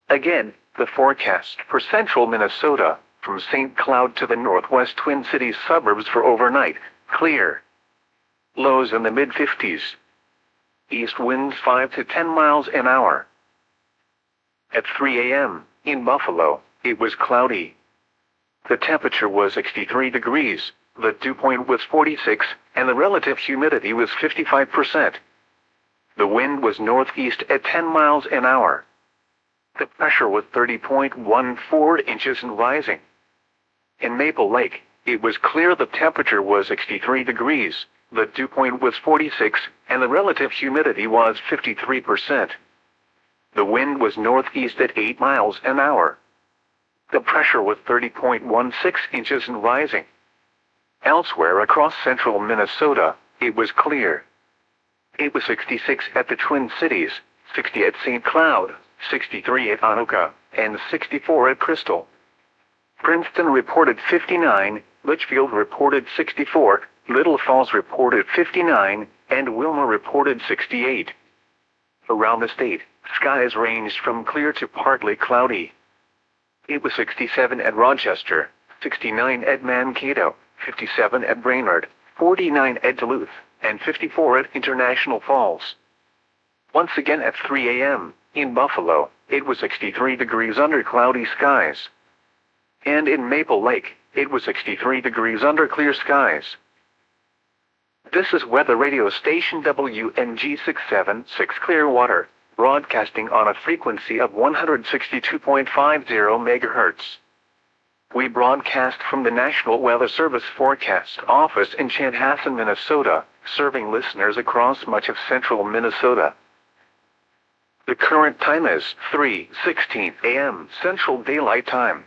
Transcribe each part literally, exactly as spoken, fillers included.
Again, the forecast for central Minnesota, from Saint Cloud to the northwest Twin Cities suburbs for overnight, clear. Lows in the mid fifties. East winds five to ten miles an hour. At three A M, in Buffalo, it was cloudy. The temperature was sixty-three degrees, the dew point was forty-six, and the relative humidity was fifty-five percent. The wind was northeast at ten miles an hour. The pressure was thirty point one four inches and rising. In Maple Lake, it was clear. The temperature was sixty-three degrees, the dew point was forty-six, and the relative humidity was fifty-three percent. The wind was northeast at eight miles an hour. The pressure was thirty point one six inches and rising. Elsewhere across central Minnesota, it was clear. It was sixty-six at the Twin Cities, sixty at Saint Cloud, sixty-three at Anoka, and sixty-four at Crystal. Princeton reported fifty-nine, Litchfield reported sixty-four, Little Falls reported fifty-nine, and Wilma reported sixty-eight. Around the state, skies ranged from clear to partly cloudy. It was sixty-seven at Rochester, sixty-nine at Mankato, fifty-seven at Brainerd, forty-nine at Duluth, and fifty-four at International Falls. Once again at three A M, in Buffalo, it was sixty-three degrees under cloudy skies. And in Maple Lake, it was sixty-three degrees under clear skies. This is weather radio station W N G six seven six Clearwater, broadcasting on a frequency of one hundred sixty-two point five zero megahertz. We broadcast from the National Weather Service Forecast Office in Chanhassen, Minnesota, serving listeners across much of central Minnesota. The current time is three sixteen A M Central Daylight Time.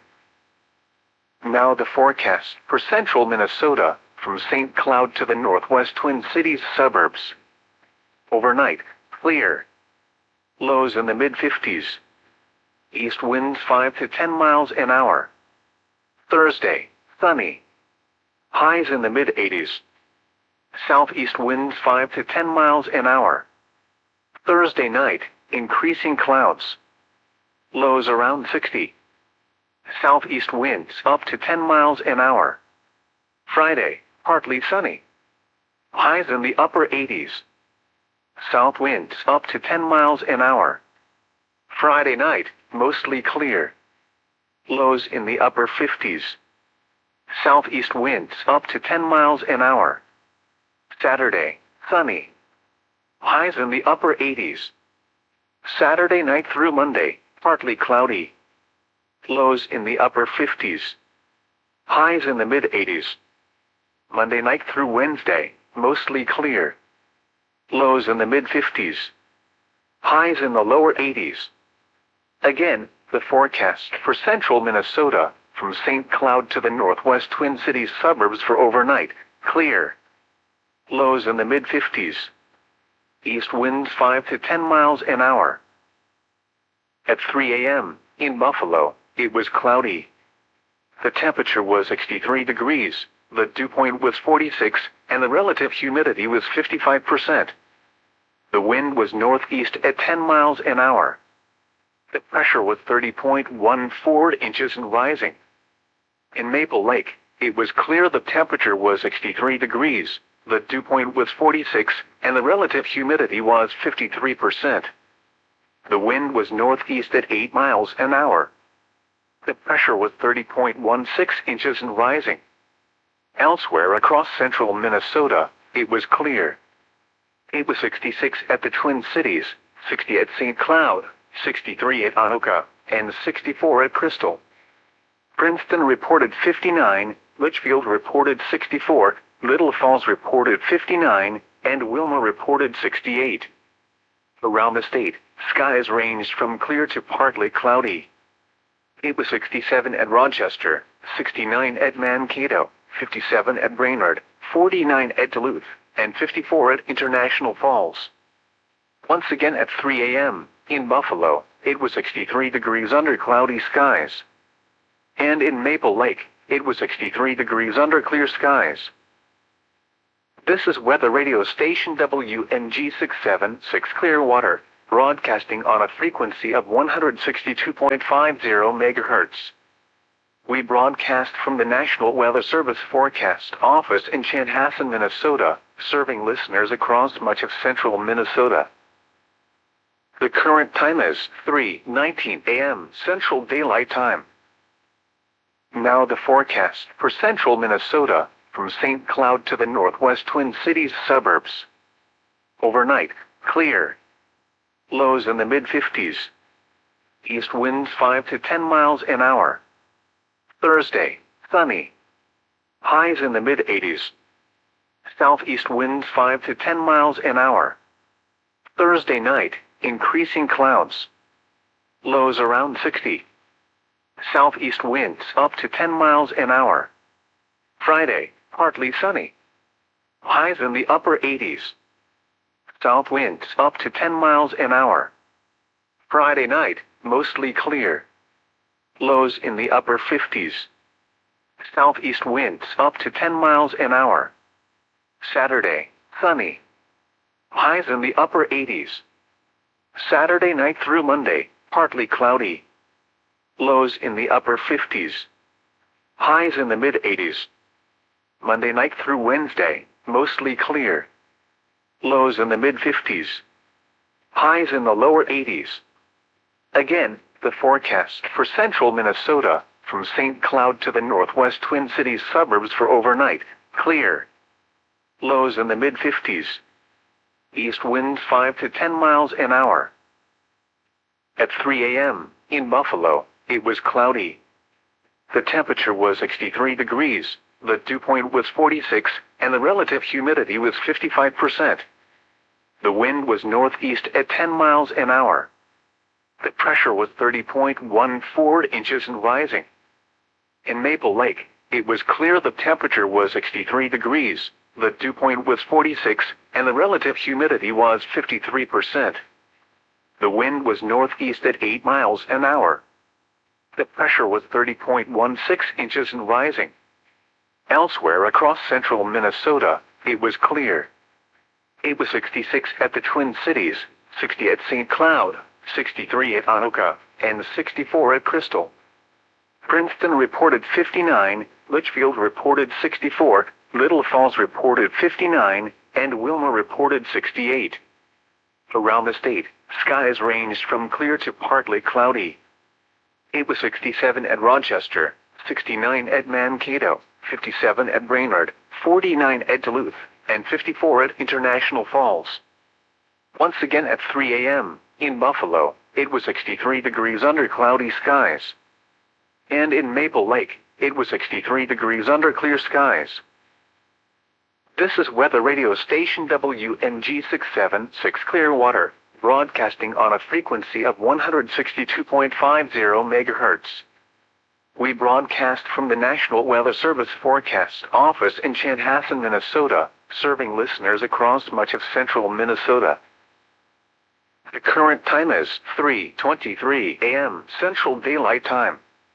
Now the forecast for central Minnesota, from Saint Cloud to the northwest Twin Cities suburbs. Overnight, clear. Lows in the mid fifties. East winds five to ten miles an hour. Thursday, sunny. Highs in the mid eighties. Southeast winds five to ten miles an hour. Thursday night, increasing clouds. Lows around sixty. Southeast winds up to ten miles an hour. Friday, partly sunny. Highs in the upper eighties. South winds up to ten miles an hour. Friday night, mostly clear. Lows in the upper fifties. Southeast winds up to ten miles an hour. Saturday, sunny. Highs in the upper eighties. Saturday night through Monday, partly cloudy. Lows in the upper fifties. Highs in the mid eighties. Monday night through Wednesday, mostly clear. Lows in the mid fifties. Highs in the lower eighties. Again, the forecast for central Minnesota, from Saint Cloud to the northwest Twin Cities suburbs for overnight, clear. Lows in the mid fifties. East winds five to ten miles an hour. At three A M, in Buffalo, it was cloudy. The temperature was sixty-three degrees, the dew point was forty-six, and the relative humidity was fifty-five percent. The wind was northeast at ten miles an hour. The pressure was thirty point one four inches and rising. In Maple Lake, it was clear. The temperature was sixty-three degrees, the dew point was forty-six, and the relative humidity was fifty-three percent. The wind was northeast at eight miles an hour. The pressure was thirty point one six inches and rising. Elsewhere across central Minnesota, it was clear. It was sixty-six at the Twin Cities, sixty at Saint Cloud, sixty-three at Anoka, and sixty-four at Crystal. Princeton reported fifty-nine, Litchfield reported sixty-four, Little Falls reported fifty-nine, and Wilma reported sixty-eight. Around the state, skies ranged from clear to partly cloudy. It was sixty-seven at Rochester, sixty-nine at Mankato, fifty-seven at Brainerd, forty-nine at Duluth, and fifty-four at International Falls. Once again at three A M, in Buffalo, it was sixty-three degrees under cloudy skies. And in Maple Lake, it was sixty-three degrees under clear skies. This is weather radio station W N G six seven six Clearwater, broadcasting on a frequency of one hundred sixty-two point five zero megahertz. We broadcast from the National Weather Service Forecast Office in Chanhassen, Minnesota, serving listeners across much of central Minnesota. The current time is three nineteen a m Central Daylight Time. Now the forecast for central Minnesota, from Saint Cloud to the northwest Twin Cities suburbs. Overnight, clear. Lows in the mid fifties. East winds five to ten miles an hour. Thursday, sunny. Highs in the mid eighties. Southeast winds five to ten miles an hour. Thursday night, increasing clouds. Lows around sixty. Southeast winds up to ten miles an hour. Friday, partly sunny. Highs in the upper eighties. South winds up to ten miles an hour. Friday night, mostly clear. Lows in the upper fifties. Southeast winds up to ten miles an hour. Saturday, sunny. Highs in the upper eighties. Saturday night through Monday, partly cloudy. Lows in the upper fifties. Highs in the mid eighties. Monday night through Wednesday, mostly clear. Lows in the mid fifties. Highs in the lower eighties. Again, the forecast for central Minnesota, from Saint Cloud to the northwest Twin Cities suburbs for overnight, clear. Lows in the mid fifties. East winds five to ten miles an hour. At three a m, in Buffalo, it was cloudy. The temperature was sixty-three degrees, the dew point was forty-six, and the relative humidity was fifty-five percent. The wind was northeast at ten miles an hour. The pressure was thirty point one four inches and rising. In Maple Lake, it was clear. The temperature was sixty-three degrees, the dew point was forty-six, and the relative humidity was fifty-three percent. The wind was northeast at eight miles an hour. The pressure was thirty point one six inches and rising. Elsewhere across central Minnesota, it was clear. It was sixty-six at the Twin Cities, sixty at Saint Cloud, sixty-three at Anoka, and sixty-four at Crystal. Princeton reported fifty-nine, Litchfield reported sixty-four, Little Falls reported fifty-nine, and Wilma reported sixty-eight. Around the state, skies ranged from clear to partly cloudy. It was sixty-seven at Rochester, sixty-nine at Mankato, fifty-seven at Brainerd, forty-nine at Duluth, and fifty-four at International Falls. Once again at three a m, in Buffalo, it was sixty-three degrees under cloudy skies. And in Maple Lake, it was sixty-three degrees under clear skies. This is weather radio station W N G six seven six Clearwater, broadcasting on a frequency of one hundred sixty-two point five zero megahertz. We broadcast from the National Weather Service Forecast Office in Chanhassen, Minnesota, serving listeners across much of central Minnesota. The current time is three twenty-three a m Central Daylight Time.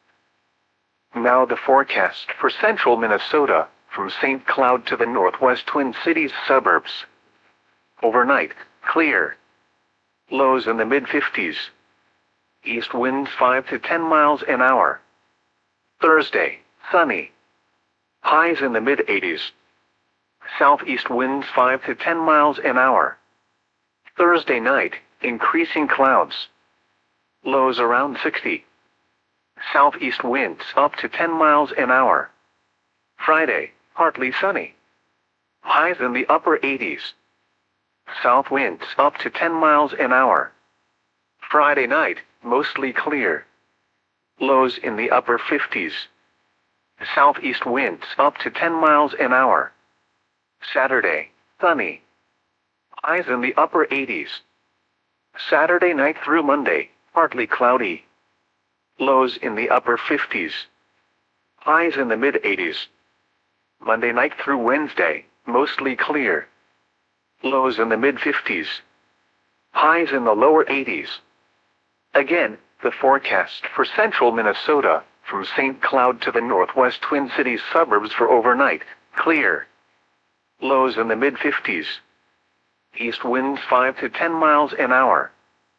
Now the forecast for central Minnesota, from Saint Cloud to the northwest Twin Cities suburbs. Overnight, clear. Lows in the mid fifties. East winds five to ten miles an hour. Thursday, sunny. Highs in the mid eighties. Southeast winds five to ten miles an hour. Thursday night, increasing clouds. Lows around sixty. Southeast winds up to ten miles an hour. Friday, partly sunny. Highs in the upper eighties. South winds up to ten miles an hour. Friday night, mostly clear. Lows in the upper fifties. Southeast winds up to ten miles an hour. Saturday, sunny. Highs in the upper eighties. Saturday night through Monday, partly cloudy. Lows in the upper fifties. Highs in the mid eighties. Monday night through Wednesday, mostly clear. Lows in the mid fifties. Highs in the lower eighties. Again, the forecast for central Minnesota, from Saint Cloud to the northwest Twin Cities suburbs for overnight, clear. Lows in the mid fifties. East winds five to ten miles an hour.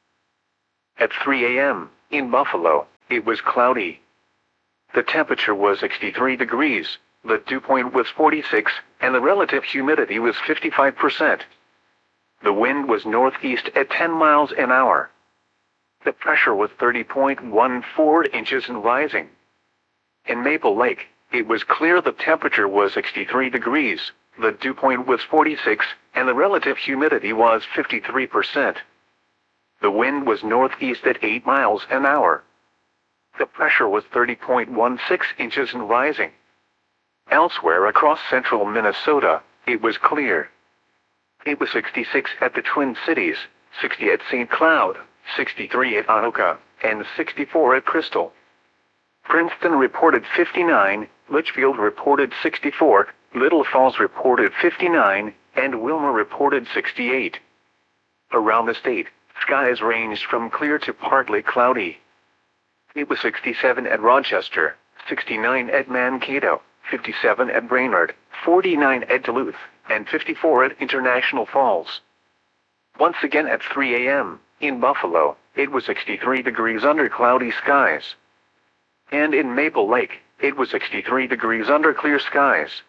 At three A M, in Buffalo, it was cloudy. The temperature was sixty-three degrees, the dew point was forty-six, and the relative humidity was fifty-five percent. The wind was northeast at ten miles an hour. The pressure was thirty point one four inches and rising. In Maple Lake, it was clear the temperature was sixty-three degrees, the dew point was forty-six, and the relative humidity was fifty-three percent. The wind was northeast at eight miles an hour. The pressure was thirty point one six inches and rising. Elsewhere across central Minnesota, it was clear. It was sixty-six at the Twin Cities, sixty at Saint Cloud, sixty-three at Anoka, and sixty-four at Crystal. Princeton reported fifty-nine, Litchfield reported sixty-four, Little Falls reported fifty-nine, and Wilmer reported sixty-eight. Around the state, skies ranged from clear to partly cloudy. It was sixty-seven at Rochester, sixty-nine at Mankato, fifty-seven at Brainerd, forty-nine at Duluth, and fifty-four at International Falls. Once again at three A M, in Buffalo, it was sixty-three degrees under cloudy skies. And in Maple Lake, it was sixty-three degrees under clear skies.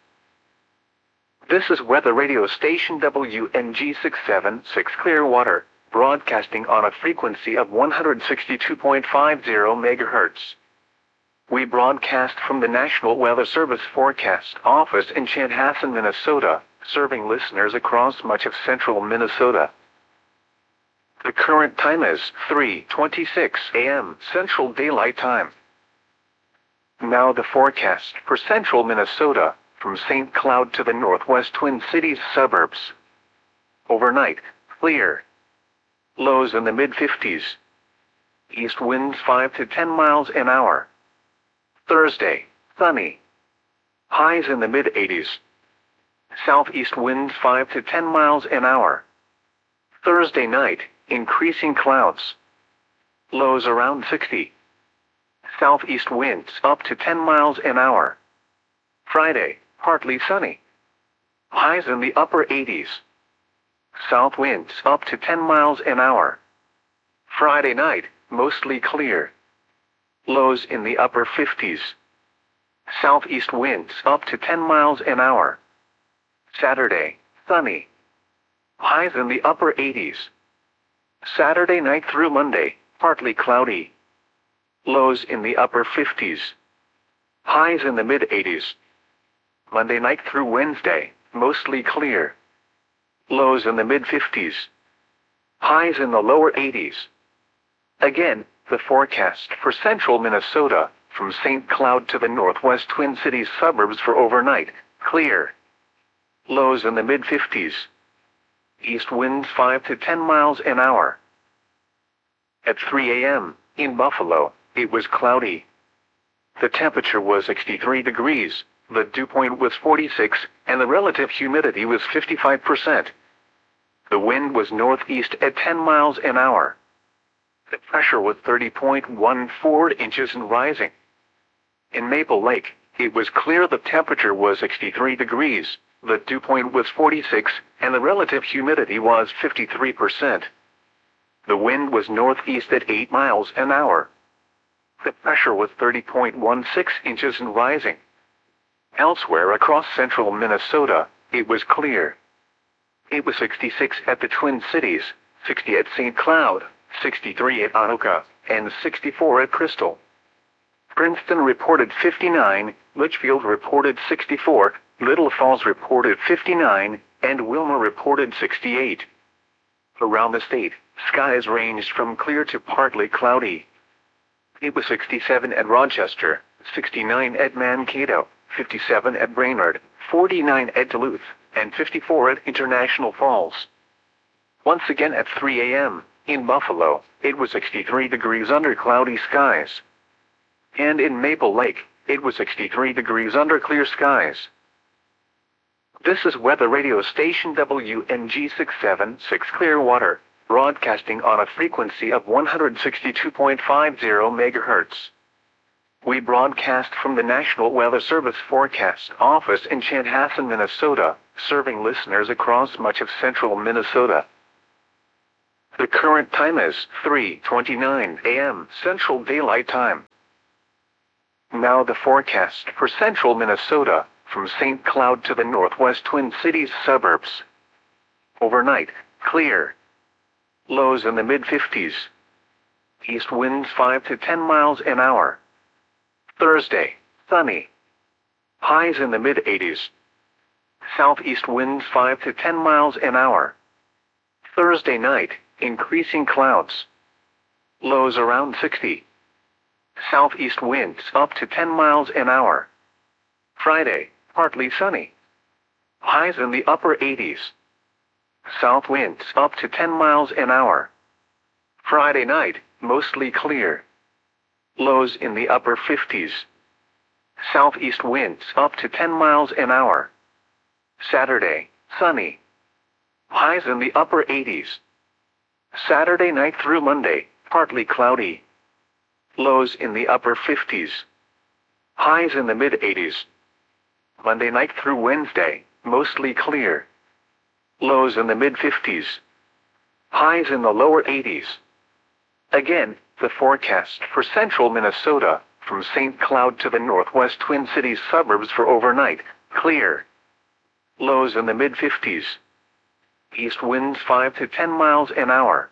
This is weather radio station W N G six seven six Clearwater, broadcasting on a frequency of one hundred sixty-two point five zero megahertz. We broadcast from the National Weather Service Forecast Office in Chanhassen, Minnesota, serving listeners across much of central Minnesota. The current time is three twenty-six A M Central Daylight Time. Now the forecast for central Minnesota, from Saint Cloud to the northwest Twin Cities suburbs. Overnight, clear. Lows in the mid fifties. East winds five to ten miles an hour. Thursday, sunny. Highs in the mid eighties. Southeast winds five to ten miles an hour. Thursday night, increasing clouds. Lows around sixty. Southeast winds up to ten miles an hour. Friday, partly sunny. Highs in the upper eighties. South winds up to ten miles an hour. Friday night, mostly clear. Lows in the upper fifties. Southeast winds up to ten miles an hour. Saturday, sunny. Highs in the upper eighties. Saturday night through Monday, partly cloudy. Lows in the upper fifties. Highs in the mid eighties. Monday night through Wednesday, mostly clear. Lows in the mid fifties. Highs in the lower eighties. Again, the forecast for central Minnesota, from Saint Cloud to the northwest Twin Cities suburbs for overnight, clear. Lows in the mid fifties. East winds five to ten miles an hour. At three A M, in Buffalo, it was cloudy. The temperature was sixty-three degrees, the dew point was forty-six, and the relative humidity was fifty-five percent. The wind was northeast at ten miles an hour. The pressure was thirty point one four inches and rising. In Maple Lake, it was clear the temperature was sixty-three degrees, the dew point was forty-six, and the relative humidity was fifty-three percent. The wind was northeast at eight miles an hour. The pressure was thirty point one six inches and rising. Elsewhere across central Minnesota, it was clear. It was sixty-six at the Twin Cities, sixty at Saint Cloud, sixty-three at Anoka, and sixty-four at Crystal. Princeton reported fifty-nine, Litchfield reported sixty-four, Little Falls reported fifty-nine, and Wilmer reported sixty-eight. Around the state, skies ranged from clear to partly cloudy. It was sixty-seven at Rochester, sixty-nine at Mankato, fifty-seven at Brainerd, forty-nine at Duluth, and fifty-four at International Falls. Once again at three A M, in Buffalo, it was sixty-three degrees under cloudy skies. And in Maple Lake, it was sixty-three degrees under clear skies. This is weather radio station W N G six seven six Clearwater, broadcasting on a frequency of one hundred sixty-two point five zero megahertz. We broadcast from the National Weather Service Forecast Office in Chanhassen, Minnesota, serving listeners across much of central Minnesota. The current time is three twenty-nine a m Central Daylight Time. Now the forecast for central Minnesota, from Saint Cloud to the northwest Twin Cities suburbs. Overnight, clear. Lows in the mid fifties. East winds five to ten miles an hour. Thursday, sunny. Highs in the mid eighties. Southeast winds five to ten miles an hour. Thursday night, increasing clouds. Lows around sixty. Southeast winds up to ten miles an hour. Friday, partly sunny. Highs in the upper eighties. South winds up to ten miles an hour. Friday night, mostly clear. Lows in the upper fifties. Southeast winds up to ten miles an hour. Saturday, sunny. Highs in the upper eighties. Saturday night through Monday, partly cloudy. Lows in the upper fifties. Highs in the mid eighties. Monday night through Wednesday, mostly clear. Lows in the mid fifties. Highs in the lower eighties. Again, the forecast for central Minnesota, from Saint Cloud to the northwest Twin Cities suburbs for overnight, clear. Lows in the mid fifties. East winds five to ten miles an hour.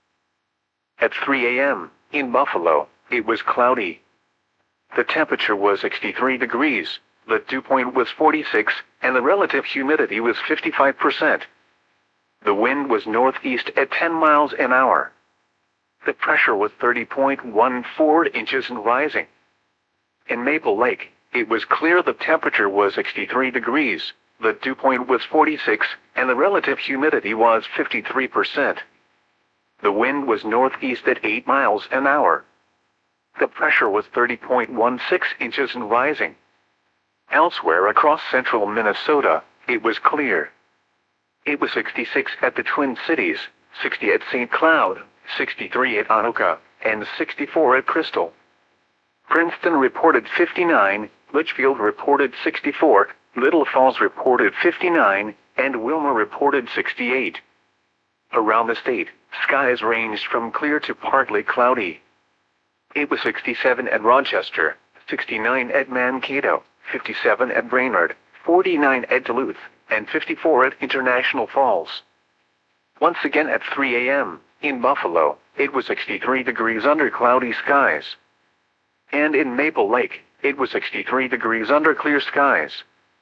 At three a m, in Buffalo, it was cloudy. The temperature was sixty-three degrees, the dew point was forty-six, and the relative humidity was fifty-five percent. The wind was northeast at ten miles an hour. The pressure was thirty point one four inches and rising. In Maple Lake, it was clear the temperature was sixty-three degrees, the dew point was forty-six, and the relative humidity was fifty-three percent. The wind was northeast at eight miles an hour. The pressure was thirty point one six inches and rising. Elsewhere across central Minnesota, it was clear. It was sixty-six at the Twin Cities, sixty at Saint Cloud, sixty-three at Anoka, and sixty-four at Crystal. Princeton reported fifty-nine, Litchfield reported sixty-four, Little Falls reported fifty-nine, and Wilmer reported sixty-eight. Around the state, skies ranged from clear to partly cloudy. It was sixty-seven at Rochester, sixty-nine at Mankato, fifty-seven at Brainerd, forty-nine at Duluth, and fifty-four at International Falls. Once again at three a m, in Buffalo, it was sixty-three degrees under cloudy skies. And in Maple Lake, it was sixty-three degrees under clear skies.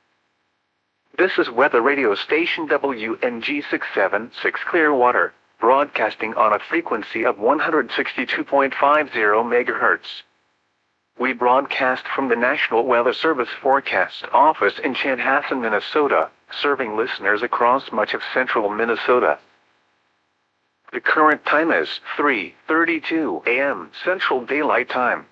This is weather radio station W N G six seven six Clearwater, broadcasting on a frequency of one hundred sixty-two point five zero megahertz. We broadcast from the National Weather Service Forecast Office in Chanhassen, Minnesota, serving listeners across much of central Minnesota. The current time is three thirty-two a m Central Daylight Time.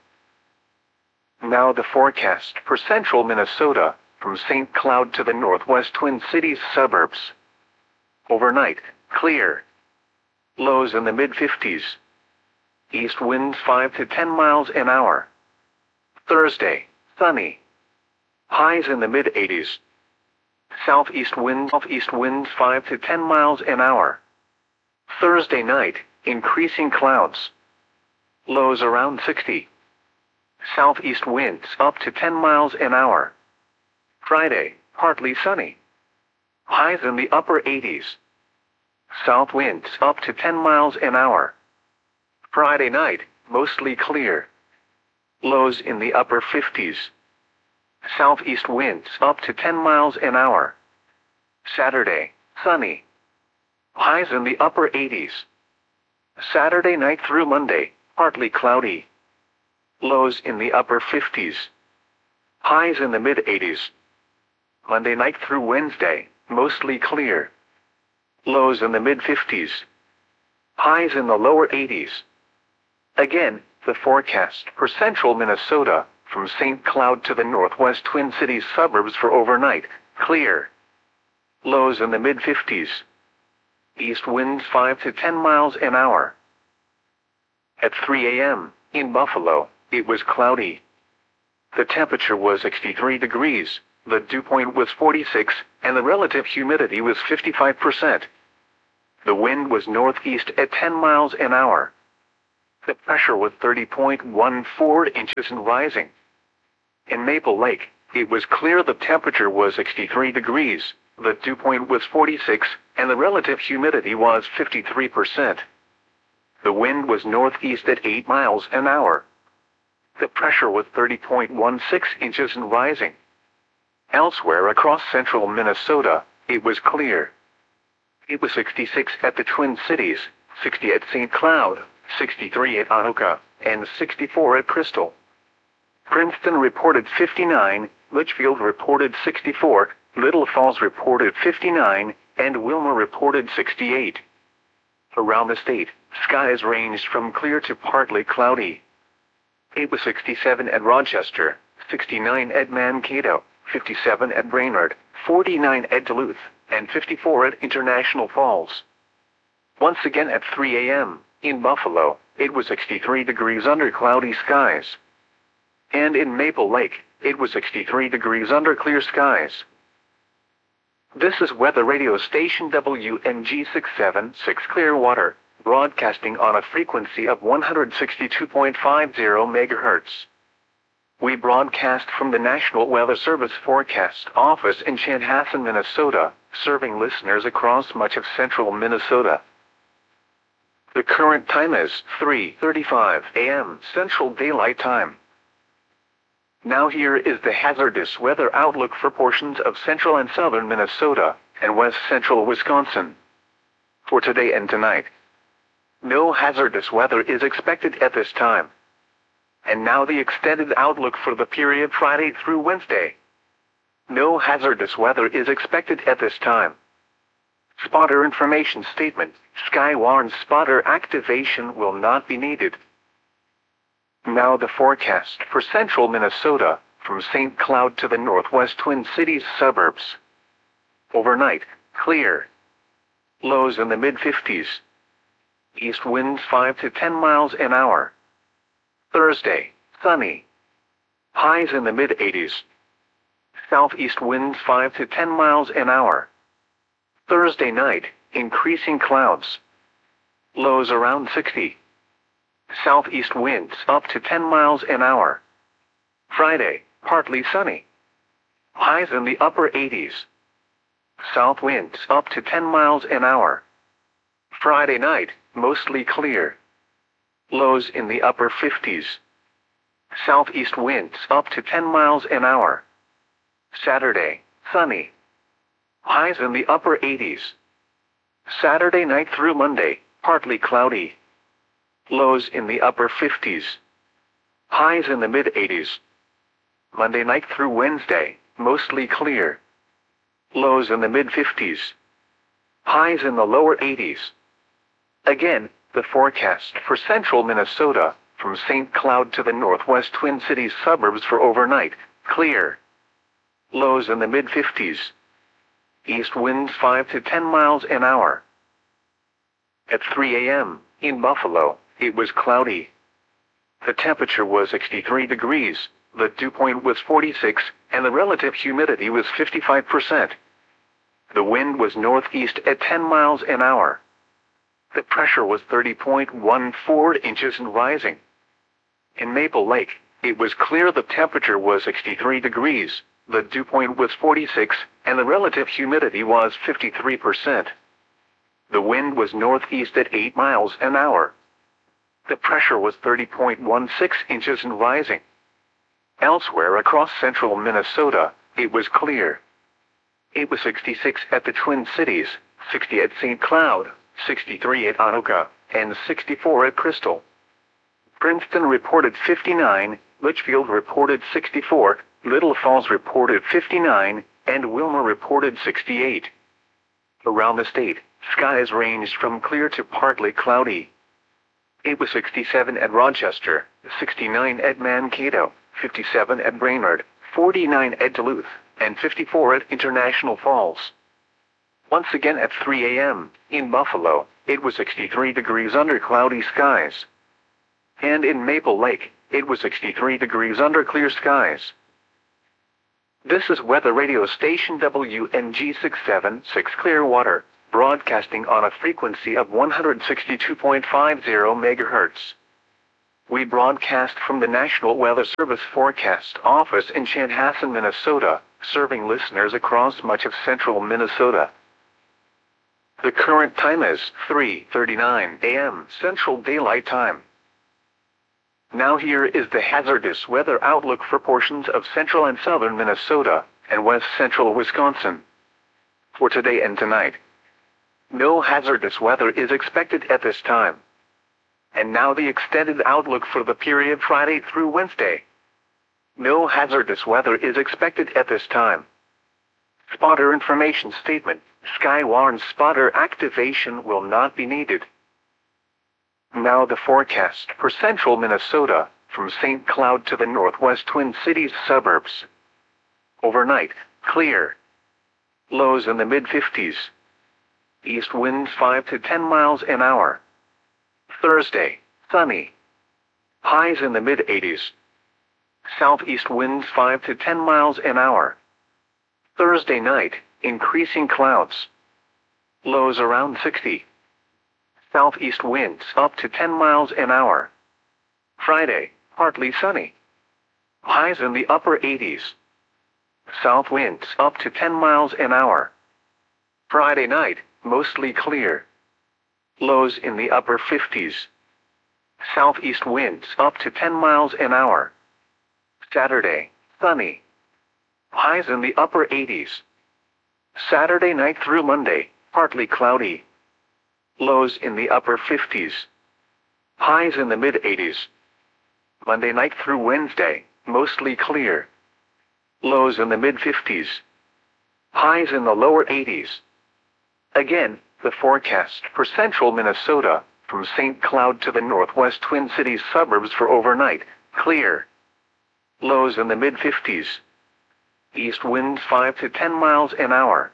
Now the forecast for central Minnesota, from Saint Cloud to the northwest Twin Cities suburbs. Overnight, clear. Lows in the mid fifties. East winds five to ten miles an hour. Thursday, sunny. Highs in the mid eighties. Southeast winds southeast winds five to ten miles an hour. Thursday night, increasing clouds. Lows around sixty. Southeast winds up to ten miles an hour. Friday, partly sunny. Highs in the upper eighties. South winds up to ten miles an hour. Friday night, mostly clear. Lows in the upper fifties. Southeast winds up to ten miles an hour. Saturday, sunny. Highs in the upper eighties. Saturday night through Monday, partly cloudy. Lows in the upper fifties. Highs in the mid eighties. Monday night through Wednesday, mostly clear. Lows in the mid fifties. Highs in the lower eighties. Again, the forecast for central Minnesota, from Saint Cloud to the northwest Twin Cities suburbs for overnight, clear. Lows in the mid fifties. East winds five to ten miles an hour. At three a m, in Buffalo, it was cloudy. The temperature was sixty-three degrees, the dew point was forty-six, and the relative humidity was fifty-five percent. The wind was northeast at ten miles an hour. The pressure was thirty point one four inches and rising. In Maple Lake, it was clear the temperature was sixty-three degrees, the dew point was forty-six, and the relative humidity was fifty-three percent. The wind was northeast at eight miles an hour. The pressure was thirty point one six inches and rising. Elsewhere across central Minnesota, it was clear. It was sixty-six at the Twin Cities, sixty at Saint Cloud, sixty-three at Anoka, and sixty-four at Crystal. Princeton reported fifty-nine, Litchfield reported sixty-four, Little Falls reported fifty-nine, and Wilmer reported sixty-eight. Around the state, skies ranged from clear to partly cloudy. It was sixty-seven at Rochester, sixty-nine at Mankato, fifty-seven at Brainerd, forty-nine at Duluth, and fifty-four at International Falls. Once again at three A M, in Buffalo, it was sixty-three degrees under cloudy skies. And in Maple Lake, it was sixty-three degrees under clear skies. This is weather radio station W N G six seven six Clearwater, broadcasting on a frequency of one hundred sixty-two point five zero megahertz. We broadcast from the National Weather Service Forecast Office in Chanhassen, Minnesota, serving listeners across much of central Minnesota. The current time is three thirty-five A M Central Daylight Time. Now here is the hazardous weather outlook for portions of central and southern Minnesota and west central Wisconsin. For today and tonight, no hazardous weather is expected at this time. And now the extended outlook for the period Friday through Wednesday. No hazardous weather is expected at this time. Spotter information statement: Skywarn spotter activation will not be needed. Now the forecast for central Minnesota, from Saint Cloud to the northwest Twin Cities suburbs. Overnight, clear. Lows in the mid fifties. East winds five to ten miles an hour. Thursday, sunny. Highs in the mid eighties. Southeast winds five to ten miles an hour. Thursday night, increasing clouds. Lows around sixty. Southeast winds up to ten miles an hour. Friday, partly sunny. Highs in the upper eighties. South winds up to ten miles an hour. Friday night, mostly clear. Lows in the upper fifties. Southeast winds up to ten miles an hour. Saturday, sunny. Highs in the upper eighties. Saturday night through Monday, partly cloudy. Lows in the upper fifties. Highs in the mid eighties. Monday night through Wednesday, mostly clear. Lows in the mid fifties. Highs in the lower eighties. Again, the forecast for central Minnesota, from Saint Cloud to the northwest Twin Cities suburbs for overnight, clear. Lows in the mid fifties. East winds five to ten miles an hour. At three A M, in Buffalo, it was cloudy. The temperature was sixty-three degrees, the dew point was forty-six, and the relative humidity was fifty-five percent. The wind was northeast at ten miles an hour. The pressure was thirty point one four inches and rising. In Maple Lake, it was clear the temperature was sixty-three degrees, the dew point was forty-six, and the relative humidity was fifty-three percent. The wind was northeast at eight miles an hour. The pressure was thirty point one six inches and rising. Elsewhere across central Minnesota, it was clear. It was sixty-six at the Twin Cities, sixty at Saint Cloud, sixty-three at Anoka, and sixty-four at Crystal. Princeton reported fifty-nine, Litchfield reported sixty-four, Little Falls reported fifty-nine, and Wilmer reported sixty-eight. Around the state, skies ranged from clear to partly cloudy. It was sixty-seven at Rochester, sixty-nine at Mankato, fifty-seven at Brainerd, forty-nine at Duluth, and fifty-four at International Falls. Once again at three A M, in Buffalo, it was sixty-three degrees under cloudy skies. And in Maple Lake, it was sixty-three degrees under clear skies. This is weather radio station W N G six seven six Clearwater, broadcasting on a frequency of one hundred sixty-two point five zero megahertz. We broadcast from the National Weather Service Forecast Office in Chanhassen, Minnesota, serving listeners across much of central Minnesota. The current time is three thirty-nine a m Central Daylight Time. Now here is the hazardous weather outlook for portions of central and southern Minnesota and west central Wisconsin. For today and tonight, no hazardous weather is expected at this time. And now the extended outlook for the period Friday through Wednesday. No hazardous weather is expected at this time. Spotter information statement. Skywarn spotter activation will not be needed. Now the forecast for central Minnesota, from Saint Cloud to the northwest Twin Cities suburbs. Overnight, clear. Lows in the mid fifties. East winds five to ten miles an hour. Thursday, sunny. Highs in the mid eighties. Southeast winds five to ten miles an hour. Thursday night, increasing clouds. Lows around sixty. Southeast winds up to ten miles an hour. Friday, partly sunny. Highs in the upper eighties. South winds up to ten miles an hour. Friday night, mostly clear. Lows in the upper fifties. Southeast winds up to ten miles an hour. Saturday, sunny. Highs in the upper eighties. Saturday night through Monday, partly cloudy. Lows in the upper fifties. Highs in the mid eighties. Monday night through Wednesday, mostly clear. Lows in the mid fifties. Highs in the lower eighties. Again, the forecast for central Minnesota, from Saint Cloud to the northwest Twin Cities suburbs for overnight, clear. Lows in the mid fifties. East winds five to ten miles an hour.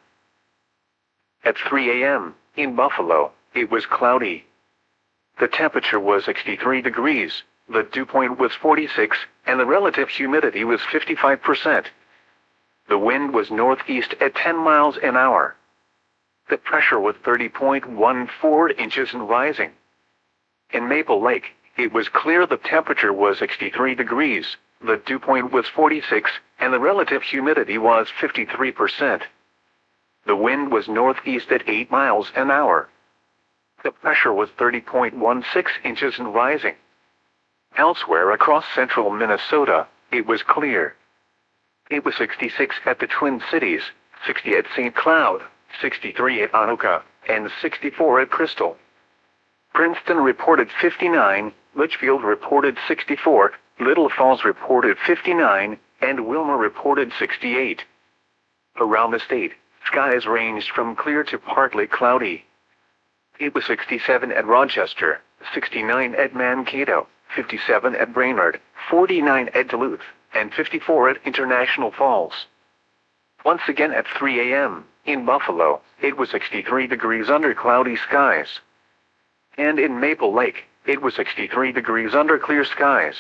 At three a m, in Buffalo, it was cloudy. The temperature was sixty-three degrees, the dew point was forty-six, and the relative humidity was fifty-five percent. The wind was northeast at ten miles an hour. The pressure was thirty point one four inches and rising. In Maple Lake, it was clear the temperature was sixty-three degrees, the dew point was forty-six, and the relative humidity was fifty-three percent. The wind was northeast at eight miles an hour. The pressure was thirty point one six inches and rising. Elsewhere across central Minnesota, it was clear. It was sixty-six at the Twin Cities, sixty at Saint Cloud, sixty-three at Anoka, and sixty-four at Crystal. Princeton reported fifty-nine, Litchfield reported sixty-four, Little Falls reported fifty-nine, and Wilmer reported sixty-eight. Around the state, skies ranged from clear to partly cloudy. It was sixty-seven at Rochester, sixty-nine at Mankato, fifty-seven at Brainerd, forty-nine at Duluth, and fifty-four at International Falls. Once again at three a m, in Buffalo, it was sixty-three degrees under cloudy skies. And in Maple Lake, it was sixty-three degrees under clear skies.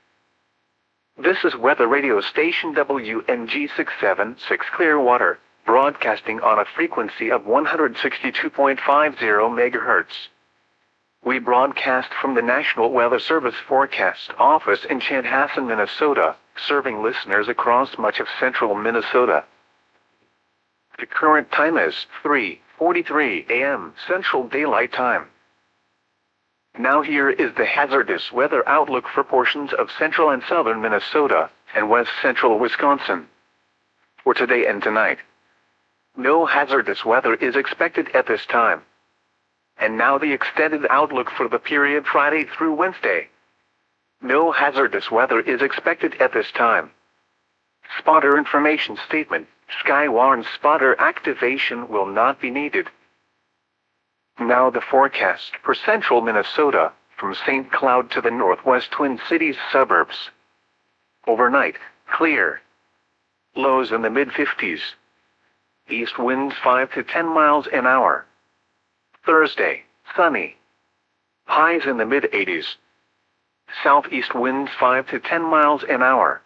This is Weather Radio Station W N G six seven six Clearwater, broadcasting on a frequency of one hundred sixty-two point five zero megahertz. We broadcast from the National Weather Service Forecast Office in Chanhassen, Minnesota, serving listeners across much of central Minnesota. The current time is three forty-three a m Central Daylight Time. Now here is the hazardous weather outlook for portions of central and southern Minnesota and west central Wisconsin. For today and tonight, no hazardous weather is expected at this time. And now the extended outlook for the period Friday through Wednesday. No hazardous weather is expected at this time. Spotter information statement. Skywarn spotter activation will not be needed. Now the forecast for central Minnesota, from Saint Cloud to the northwest Twin Cities suburbs. Overnight, clear. Lows in the mid fifties. East winds five to ten miles an hour. Thursday, sunny. Highs in the mid eighties. Southeast winds five to ten miles an hour.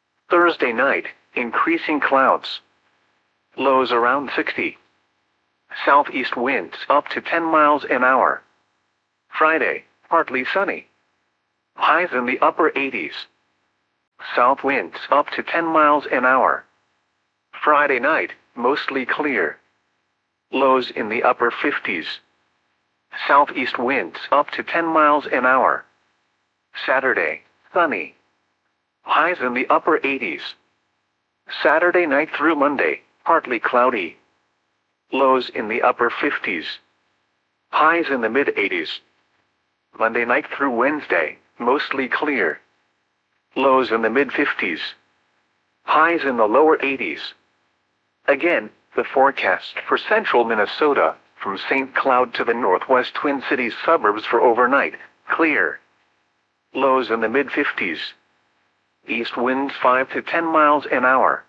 Thursday night, increasing clouds. Lows around sixty. Southeast winds up to ten miles an hour. Friday, partly sunny. Highs in the upper eighties. South winds up to ten miles an hour. Friday night, mostly clear. Lows in the upper fifties. Southeast winds up to ten miles an hour. Saturday, sunny. Highs in the upper eighties. Saturday night through Monday, partly cloudy. Lows in the upper fifties. Highs in the mid-eighties. Monday night through Wednesday, mostly clear. Lows in the mid-fifties. Highs in the lower eighties. Again, the forecast for central Minnesota, from Saint Cloud to the northwest Twin Cities suburbs for overnight, clear. Lows in the mid-fifties. East winds five to ten miles an hour.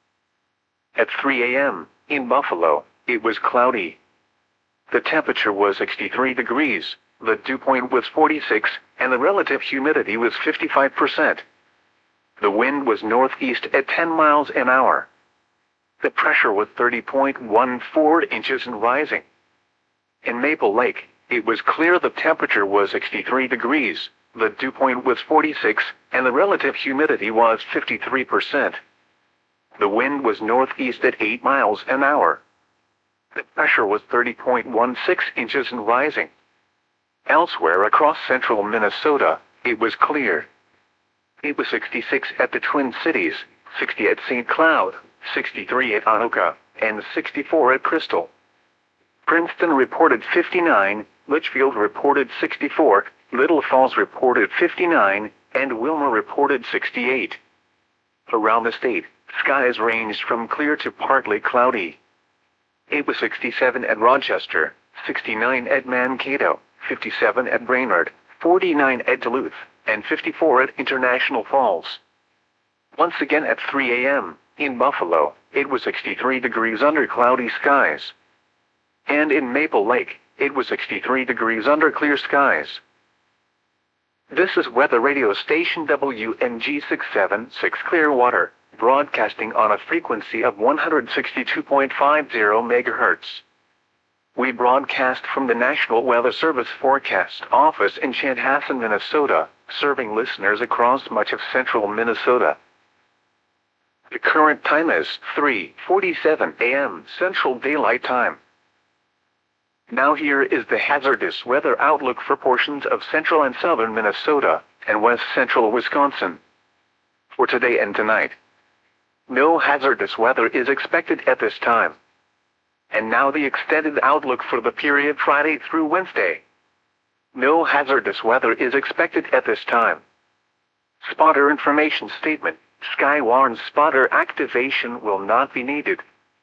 At three A M, in Buffalo, it was cloudy. The temperature was sixty-three degrees, the dew point was forty-six, and the relative humidity was fifty-five percent. The wind was northeast at ten miles an hour. The pressure was thirty point one four inches and rising. In Maple Lake, it was clear the temperature was sixty-three degrees, the dew point was forty-six, and the relative humidity was fifty-three percent. The wind was northeast at eight miles an hour. The pressure was thirty point one six inches and rising. Elsewhere across central Minnesota, it was clear. It was sixty-six at the Twin Cities, sixty at Saint Cloud, sixty-three at Anoka, and sixty-four at Crystal. Princeton reported fifty-nine, Litchfield reported sixty-four, Little Falls reported fifty-nine, and Wilmer reported sixty-eight. Around the state, skies ranged from clear to partly cloudy. It was sixty-seven at Rochester, sixty-nine at Mankato, fifty-seven at Brainerd, forty-nine at Duluth, and fifty-four at International Falls. Once again at three A M, in Buffalo, it was sixty-three degrees under cloudy skies. And in Maple Lake, it was sixty-three degrees under clear skies. This is weather radio station W N G six seven six Clearwater, broadcasting on a frequency of one hundred sixty-two point five zero megahertz. We broadcast from the National Weather Service Forecast Office in Chanhassen, Minnesota, serving listeners across much of central Minnesota. The current time is three forty-seven A M Central Daylight Time. Now here is the hazardous weather outlook for portions of central and southern Minnesota and west central Wisconsin. For today and tonight, no hazardous weather is expected at this time. And now the extended outlook for the period Friday through Wednesday. No hazardous weather is expected at this time. Spotter information statement: Skywarn spotter activation will not be needed.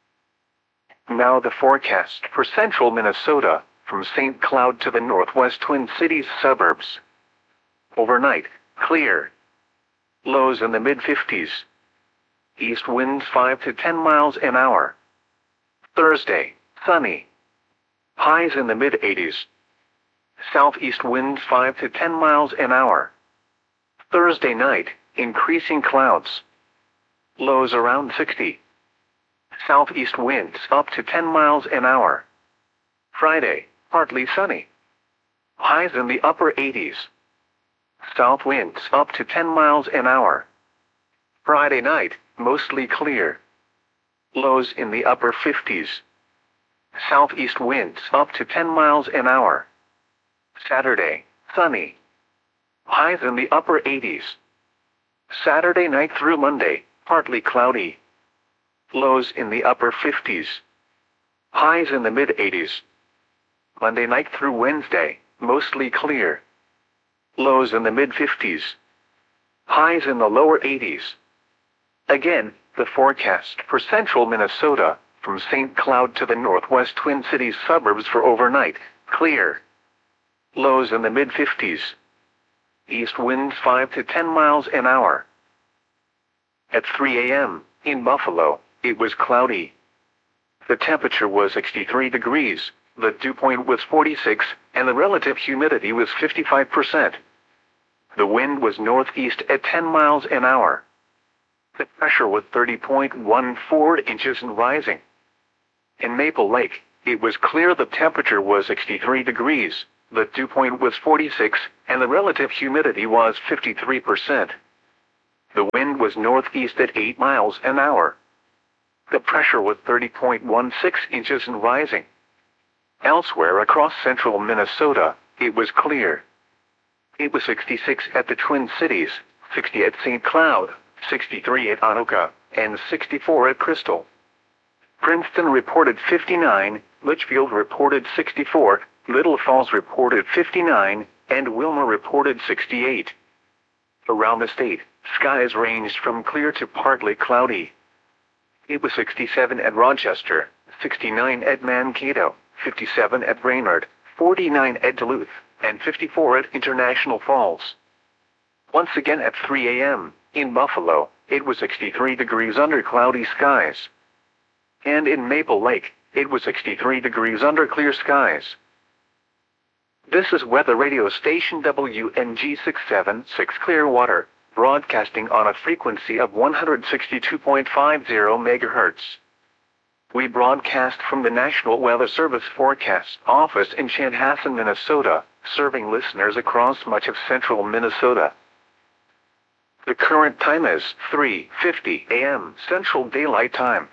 Now the forecast for central Minnesota, from Saint Cloud to the northwest Twin Cities suburbs. Overnight, clear. Lows in the mid-fifties. East winds five to ten miles an hour. Thursday, sunny. Highs in the mid-eighties. Southeast winds five to ten miles an hour. Thursday night, increasing clouds. Lows around sixty. Southeast winds up to ten miles an hour. Friday, partly sunny. Highs in the upper eighties. South winds up to ten miles an hour. Friday night, mostly clear. Lows in the upper fifties. Southeast winds up to ten miles an hour. Saturday, sunny. Highs in the upper eighties. Saturday night through Monday, partly cloudy. Lows in the upper fifties. Highs in the mid-eighties. Monday night through Wednesday, mostly clear. Lows in the mid-fifties. Highs in the lower eighties. Again, the forecast for central Minnesota, from Saint Cloud to the northwest Twin Cities suburbs for overnight, clear. Lows in the mid-fifties. East winds five to ten miles an hour. At three A M, in Buffalo, it was cloudy. The temperature was sixty-three degrees, the dew point was forty-six, and the relative humidity was fifty-five percent. The wind was northeast at ten miles an hour. The pressure was thirty point one four inches and rising. In Maple Lake, it was clear. The temperature was sixty-three degrees, the dew point was forty-six, and the relative humidity was fifty-three percent. The wind was northeast at eight miles an hour. The pressure was thirty point one six inches and rising. Elsewhere across central Minnesota, it was clear. It was sixty-six at the Twin Cities, sixty at Saint Cloud, sixty-three at Anoka, and sixty-four at Crystal. Princeton reported fifty-nine, Litchfield reported sixty-four, Little Falls reported fifty-nine, and Wilmer reported sixty-eight. Around the state, skies ranged from clear to partly cloudy. It was sixty-seven at Rochester, sixty-nine at Mankato, fifty-seven at Brainerd, forty-nine at Duluth, and fifty-four at International Falls. Once again at three A M, in Buffalo, it was sixty-three degrees under cloudy skies. And in Maple Lake, it was sixty-three degrees under clear skies. This is weather radio station W N G six seven six Clearwater, broadcasting on a frequency of one hundred sixty-two point five zero megahertz. We broadcast from the National Weather Service Forecast Office in Chanhassen, Minnesota, serving listeners across much of central Minnesota. The current time is three fifty A M Central Daylight Time.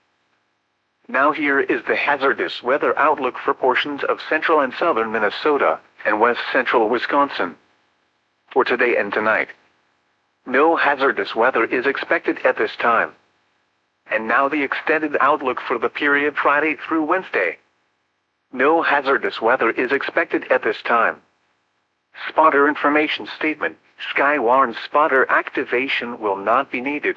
Now here is the hazardous weather outlook for portions of central and southern Minnesota and west central Wisconsin. For today and tonight, no hazardous weather is expected at this time. And now the extended outlook for the period Friday through Wednesday. No hazardous weather is expected at this time. Spotter information statement: Skywarn spotter activation will not be needed.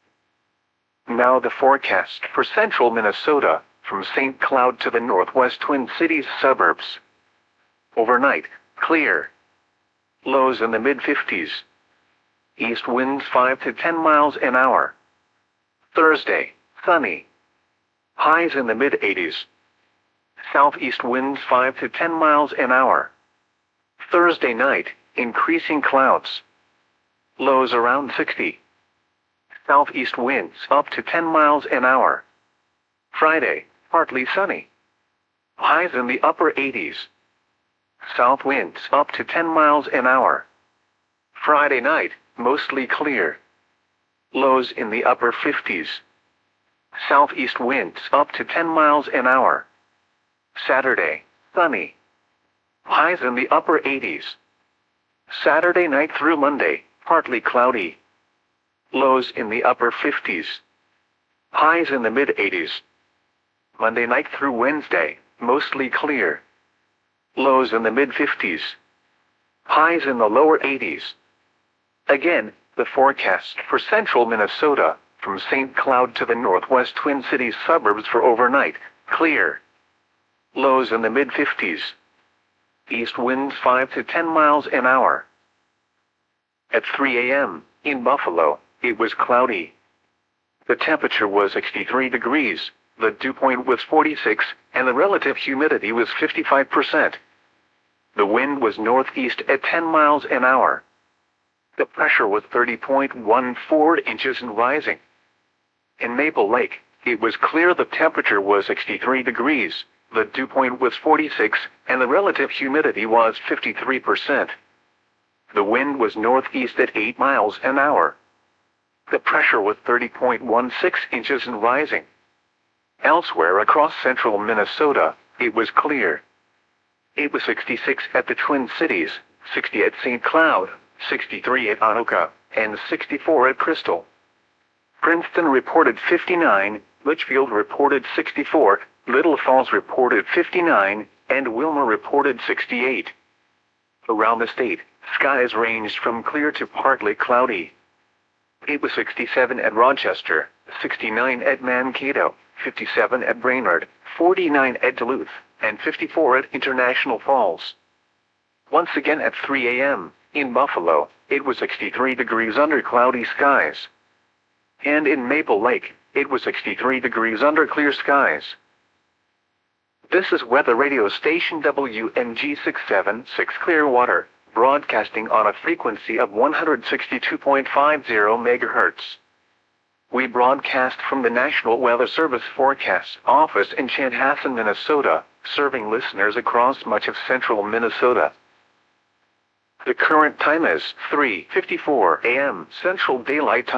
Now the forecast for central Minnesota, from Saint Cloud to the northwest Twin Cities suburbs. Overnight, clear. Lows in the mid fifties. East winds five to ten miles an hour. Thursday, sunny. Highs in the mid eighties. Southeast winds five to ten miles an hour. Thursday night, increasing clouds. Lows around sixty. Southeast winds up to ten miles an hour. Friday, partly sunny. Highs in the upper eighties. South winds up to ten miles an hour. Friday night, mostly clear. Lows in the upper fifties. Southeast winds up to ten miles an hour. Saturday, sunny. Highs in the upper eighties. Saturday night through Monday, partly cloudy. Lows in the upper fifties. Highs in the mid eighties. Monday night through Wednesday, mostly clear. Lows in the mid fifties. Highs in the lower eighties. Again, the forecast for central Minnesota, from Saint Cloud to the northwest Twin Cities suburbs for overnight, clear. Lows in the mid fifties. East winds five to ten miles an hour. At three A M, in Buffalo, it was cloudy. The temperature was sixty-three degrees, the dew point was forty-six, and the relative humidity was fifty-five percent. The wind was northeast at ten miles an hour. The pressure was thirty point one four inches and rising. In Maple Lake, it was clear. The temperature was sixty-three degrees, the dew point was forty-six, and the relative humidity was fifty-three percent. The wind was northeast at eight miles an hour. The pressure was thirty point one six inches and rising. Elsewhere across central Minnesota, it was clear. It was sixty-six at the Twin Cities, sixty at Saint Cloud, sixty-three at Anoka, and sixty-four at Crystal. Princeton reported fifty-nine, Litchfield reported sixty-four, Little Falls reported fifty-nine, and Wilmer reported sixty-eight. Around the state, skies ranged from clear to partly cloudy. It was sixty-seven at Rochester, sixty-nine at Mankato, fifty-seven at Brainerd, forty-nine at Duluth, and fifty-four at International Falls. Once again at three A M, in Buffalo, it was sixty-three degrees under cloudy skies. And in Maple Lake, it was sixty-three degrees under clear skies. This is weather radio station W N G six seven six Clearwater, broadcasting on a frequency of one hundred sixty-two point five zero megahertz. We broadcast from the National Weather Service Forecast Office in Chanhassen, Minnesota, serving listeners across much of central Minnesota. The current time is three fifty-four a m Central Daylight Time.